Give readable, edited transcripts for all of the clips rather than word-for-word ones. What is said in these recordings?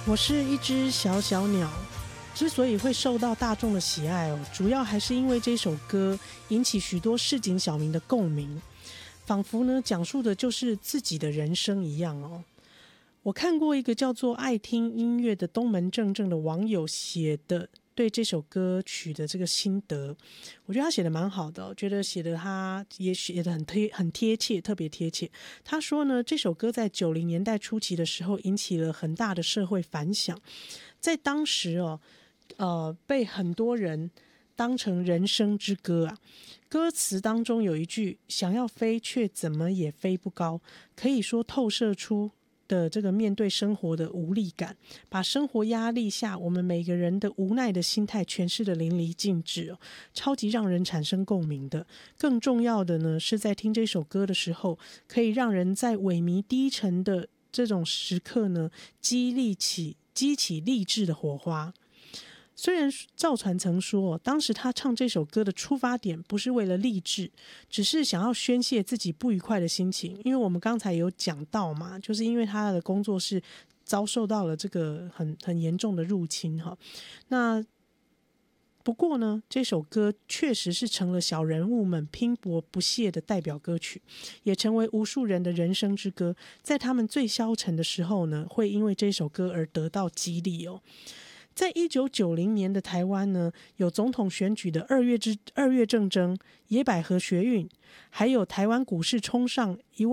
我是一只小小鸟，之所以会受到大众的喜爱主要还是因为这首歌引起许多市井小民的共鸣，仿佛呢讲述的就是自己的人生一样我看过一个叫做爱听音乐的东门正正的网友写的对这首歌曲的这个心得，我觉得他写的蛮好的，我觉得他也写的很贴切，特别贴切。他说呢，这首歌在90年代初期的时候引起了很大的社会反响，在当时被很多人当成人生之歌啊。歌词当中有一句"想要飞却怎么也飞不高"，可以说透射出的这个面对生活的无力感，把生活压力下我们每个人的无奈的心态诠释的淋漓尽致超级让人产生共鸣的。更重要的呢，是在听这首歌的时候，可以让人在萎靡低沉的这种时刻呢，激起励志的火花。虽然赵传曾说当时他唱这首歌的出发点不是为了励志，只是想要宣泄自己不愉快的心情，因为我们刚才有讲到嘛，就是因为他的工作室遭受到了这个很严重的入侵那不过呢，这首歌确实是成了小人物们拼搏不懈的代表歌曲，也成为无数人的人生之歌，在他们最消沉的时候呢，会因为这首歌而得到激励在1990年的台湾呢，有总统选举的二月政争、野百合学运，还有台湾股市冲上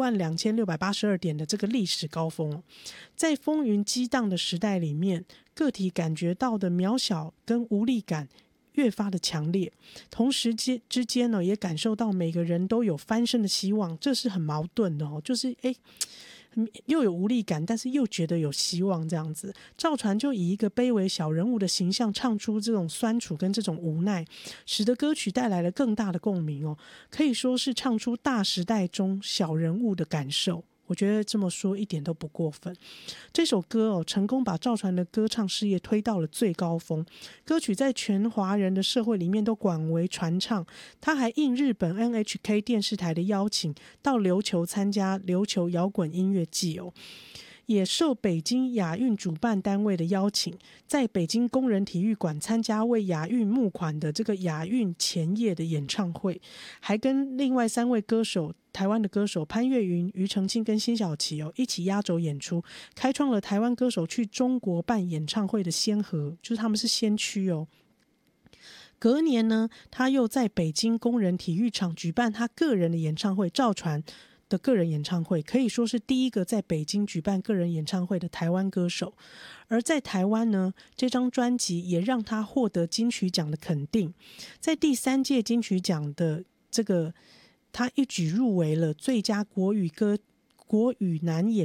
12682点的这个历史高峰在风云激荡的时代里面，个体感觉到的渺小跟无力感越发的强烈，同时之间呢，也感受到每个人都有翻身的希望，这是很矛盾的就是又有无力感，但是又觉得有希望，这样子。赵传就以一个卑微小人物的形象唱出这种酸楚跟这种无奈，使得歌曲带来了更大的共鸣可以说是唱出大时代中小人物的感受。我觉得这么说一点都不过分。这首歌成功把赵传的歌唱事业推到了最高峰，歌曲在全华人的社会里面都广为传唱。他还应日本 NHK 电视台的邀请，到琉球参加琉球摇滚音乐季也受北京亚运主办单位的邀请，在北京工人体育馆参加为亚运募款的这个亚运前夜的演唱会，还跟另外3位歌手，台湾的歌手潘越云、庾澄庆跟辛晓琪一起压轴演出，开创了台湾歌手去中国办演唱会的先河，就是他们是先驱隔年呢，他又在北京工人体育场举办他个人的演唱会，赵传的个人演唱会，可以说是第一个在北京举办个人演唱会的台湾歌手。而在台湾呢，这张专辑也让他获得金曲奖的肯定，在第3届金曲奖的这个，他一举入围了最佳国语男演